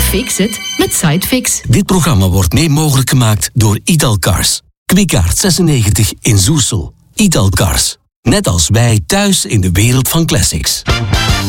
Fix it met Sidefix. Dit programma wordt mee mogelijk gemaakt door Italcars. Kwikaart 96 in Zoersel. Italcars. Net als wij thuis in de wereld van classics.